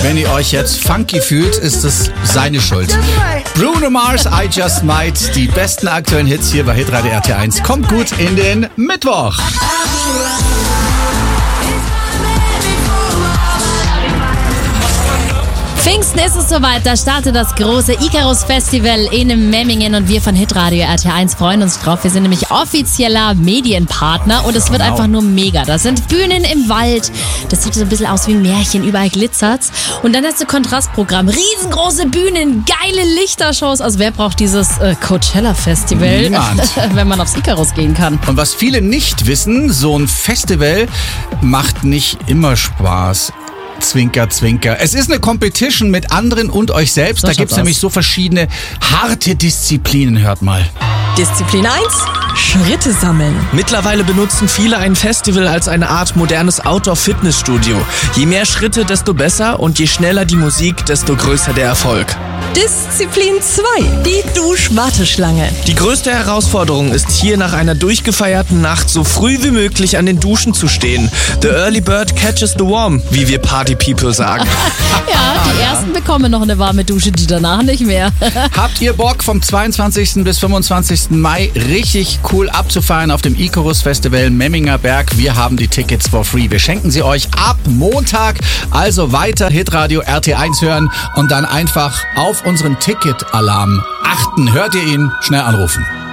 Wenn ihr euch jetzt funky fühlt, ist es seine Schuld. Bruno Mars, I Just Might. Die besten aktuellen Hits hier bei Hitradio RT1. Kommt gut in den Mittwoch. Pfingsten ist es soweit, da startet das große Icarus Festival in Memmingen und wir von Hitradio RT1 freuen uns drauf. Wir sind nämlich offizieller Medienpartner und es wird einfach nur mega. Da sind Bühnen im Wald, das sieht so ein bisschen aus wie ein Märchen, überall glitzert's. Und dann hast du Kontrastprogramm, riesengroße Bühnen, geile Lichtershows. Also wer braucht dieses Coachella Festival, Niemand. wenn man aufs Icarus gehen kann? Und was viele nicht wissen, so ein Festival macht nicht immer Spaß. Zwinker, zwinker. Es ist eine Competition mit anderen und euch selbst. Da gibt's nämlich so verschiedene harte Disziplinen. Hört mal. Disziplin 1, Schritte sammeln. Mittlerweile benutzen viele ein Festival als eine Art modernes Outdoor-Fitnessstudio. Je mehr Schritte, desto besser und je schneller die Musik, desto größer der Erfolg. Disziplin 2, die Duschwarteschlange. Die größte Herausforderung ist hier nach einer durchgefeierten Nacht so früh wie möglich an den Duschen zu stehen. The early bird catches the worm, wie wir Party People sagen. Ja, die ersten bekommen noch eine warme Dusche, die danach nicht mehr. Habt ihr Bock, vom 22. bis 25. Mai richtig cool abzufeiern auf dem Icarus Festival Memminger Berg? Wir haben die Tickets for free. Wir schenken sie euch ab Montag. Also weiter Hitradio RT1 hören und dann einfach auf unseren Ticket-Alarm achten. Hört ihr ihn? Schnell anrufen.